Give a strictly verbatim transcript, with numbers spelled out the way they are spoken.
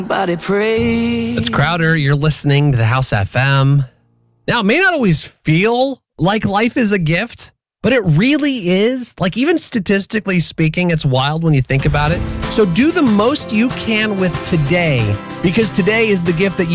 Body pray. It's Crowder. You're listening to the House F M. Now, it may not always feel like life is a gift, but it really is. Like, even statistically speaking, it's wild when you think about it. So do the most you can with today, because today is the gift that you